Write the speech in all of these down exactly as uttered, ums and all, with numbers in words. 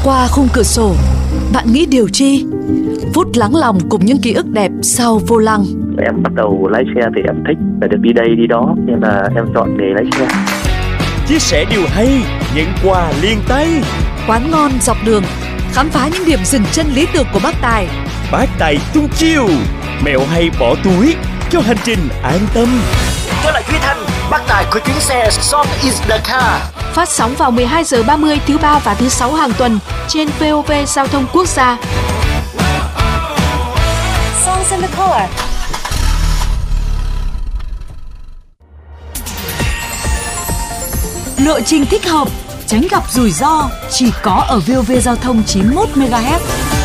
qua khung cửa sổ, bạn nghĩ điều chi? Phút lắng lòng cùng những ký ức đẹp sau vô lăng. Em bắt đầu lái xe thì em thích phải được đi đây đi đó, nên là em chọn nghề lái xe. Chia sẻ điều hay, nhận quà liền tay. Quán ngon dọc đường, khám phá những điểm dừng chân lý tưởng của bác Tài. Bác Tài tung chiêu, mẹo hay bỏ túi cho hành trình an tâm. Tôi là Duy Thanh, bác Tài của chuyến xe Song is the car. Phát sóng vào mười hai giờ ba mươi thứ ba và thứ sáu hàng tuần trên vê o vê Giao thông Quốc gia. Songs in the car. Lộ trình thích hợp, tránh gặp rủi ro, chỉ có ở vê o vê Giao thông chín mươi mốt mê ga héc.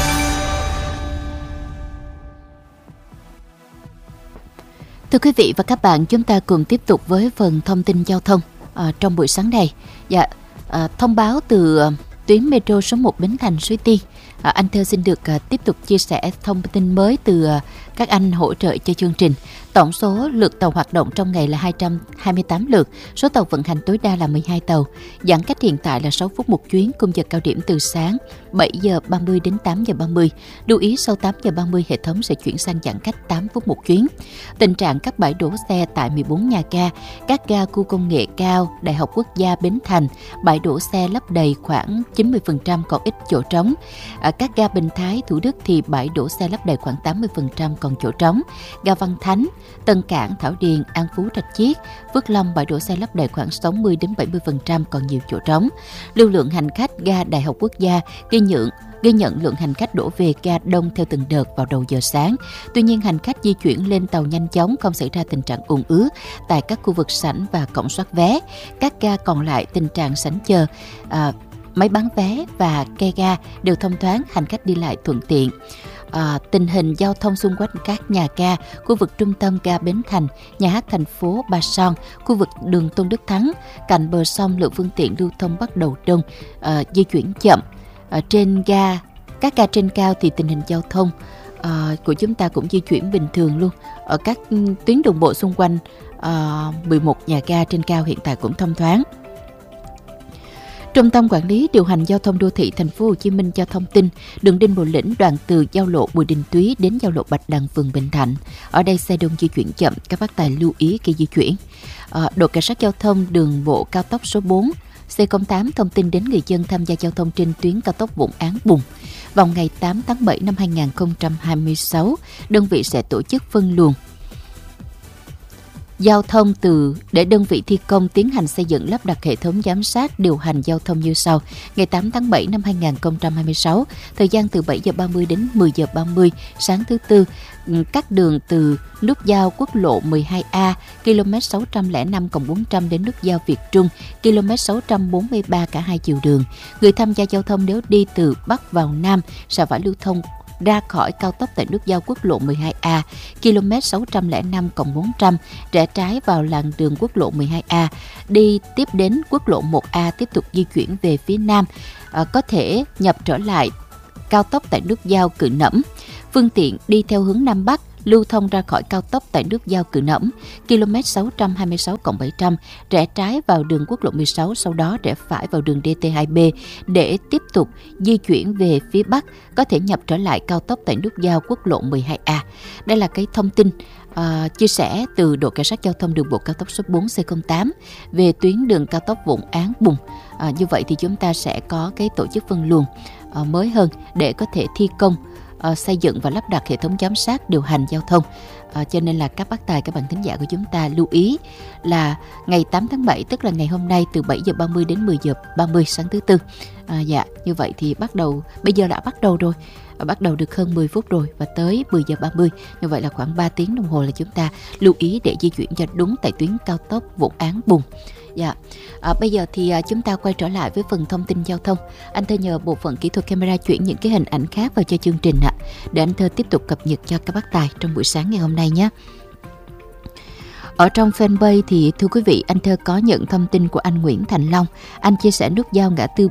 Thưa quý vị và các bạn, chúng ta cùng tiếp tục với phần thông tin giao thông à, trong buổi sáng này. Dạ, à, thông báo từ à, tuyến metro số một Bến Thành Suối Tiên. À, anh Thơ xin được à, tiếp tục chia sẻ thông tin mới từ à, các anh hỗ trợ cho chương trình. Tổng số lượt tàu hoạt động trong ngày là hai trăm hai mươi tám lượt, số tàu vận hành tối đa là mười hai tàu. Giãn cách hiện tại là sáu phút một chuyến, khung giờ cao điểm từ sáng bảy giờ ba mươi đến tám giờ ba mươi. Lưu ý sau tám giờ ba mươi hệ thống sẽ chuyển sang giãn cách tám phút một chuyến. Tình trạng các bãi đổ xe tại mười bốn nhà ga, các ga khu công nghệ cao, Đại học Quốc gia Bến Thành, bãi đổ xe lấp đầy khoảng chín mươi phần trăm còn ít chỗ trống. Ở các ga Bình Thái, Thủ Đức thì bãi đổ xe lấp đầy khoảng tám mươi phần trăm còn chỗ trống. Ga Văn Thánh, Tân Cảng, Thảo Điền, An Phú, Rạch Chiếc, Phước Long bãi đổ xe lấp đầy khoảng sáu mươi đến bảy mươi phần trăm còn nhiều chỗ trống. Lưu lượng hành khách ga Đại học Quốc gia ghi nhận ghi nhận lượng hành khách đổ về ga đông theo từng đợt vào đầu giờ sáng. Tuy nhiên, hành khách di chuyển lên tàu nhanh chóng, không xảy ra tình trạng ùn ứ tại các khu vực sảnh và cổng soát vé. Các ga còn lại tình trạng sảnh chờ, à, máy bán vé và ke ga đều thông thoáng, hành khách đi lại thuận tiện. À, tình hình giao thông xung quanh các nhà ga, khu vực trung tâm ga Bến Thành, nhà hát thành phố Ba Son, khu vực đường Tôn Đức Thắng, cạnh bờ sông lượng phương tiện lưu thông bắt đầu đông, à, di chuyển chậm. À, trên ga, các ga trên cao thì tình hình giao thông à, của chúng ta cũng di chuyển bình thường luôn. Ở các tuyến đường bộ xung quanh à, mười một nhà ga trên cao hiện tại cũng thông thoáng. Trung tâm Quản lý điều hành giao thông đô thị Thành phố Hồ Chí Minh cho thông tin, đường Đinh Bộ Lĩnh đoạn từ giao lộ Bùi Đình Túy đến giao lộ Bạch Đằng, phường Bình Thạnh. Ở đây xe đông di chuyển chậm, các bác tài lưu ý khi di chuyển. À, đội cảnh sát giao thông đường bộ cao tốc số bốn C không tám thông tin đến người dân tham gia giao thông trên tuyến cao tốc Vũng Áng Bùng. Vào ngày tám tháng bảy năm hai nghìn không trăm hai mươi sáu, đơn vị sẽ tổ chức phân luồng giao thông từ để đơn vị thi công tiến hành xây dựng lắp đặt hệ thống giám sát điều hành giao thông như sau. Ngày tám tháng bảy năm hai nghìn không trăm hai mươi sáu, thời gian từ bảy giờ ba mươi đến mười giờ ba mươi sáng thứ tư, các đường từ nút giao quốc lộ mười hai A km sáu trăm lẻ năm bốn trăm đến nút giao Việt Trung km sáu trăm bốn mươi ba cả hai chiều đường. Người tham gia giao thông nếu đi từ Bắc vào Nam sẽ phải lưu thông ra khỏi cao tốc tại nút giao quốc lộ mười hai A km sáu trăm lẻ năm bốn trăm, rẽ trái vào làn đường quốc lộ mười hai A, đi tiếp đến quốc lộ một A tiếp tục di chuyển về phía Nam, à, có thể nhập trở lại cao tốc tại nút giao Cự Nẫm. Phương tiện đi theo hướng Nam Bắc lưu thông ra khỏi cao tốc tại nút giao Cự Nẫm km sáu trăm hai mươi sáu bảy trăm, rẽ trái vào đường quốc lộ mười sáu, sau đó rẽ phải vào đường D T hai B để tiếp tục di chuyển về phía Bắc, có thể nhập trở lại cao tốc tại nút giao quốc lộ mười hai A. Đây là cái thông tin uh, chia sẻ từ đội cảnh sát giao thông đường bộ cao tốc số bốn C không tám về tuyến đường cao tốc Vũng Áng Bùng. Uh, như vậy thì chúng ta sẽ có cái tổ chức phân luồng uh, mới hơn để có thể thi công, Uh, xây dựng và lắp đặt hệ thống giám sát điều hành giao thông. Uh, cho nên là các bác tài, các bạn thính giả của chúng ta lưu ý là ngày tám tháng bảy, tức là ngày hôm nay, từ bảy giờ ba mươi đến mười giờ ba mươi sáng thứ tư. Uh, dạ, như vậy thì bắt đầu, bây giờ đã bắt đầu rồi, uh, bắt đầu được hơn mười phút rồi và tới mười giờ ba mươi. Như vậy là khoảng ba tiếng đồng hồ là chúng ta lưu ý để di chuyển cho đúng tại tuyến cao tốc Vũng Áng Bùng. Dạ. À, bây giờ thì à, chúng ta quay trở lại với phần thông tin giao thông. Anh Thơ nhờ bộ phận kỹ thuật camera chuyển những cái hình ảnh khác vào cho chương trình ạ, để anh Thơ tiếp tục cập nhật cho các bác tài trong buổi sáng ngày hôm nay nhé. Ở trong fanpage thì thưa quý vị, anh Thơ có nhận thông tin của anh Nguyễn Thành Long. Anh chia sẻ nút giao ngã tư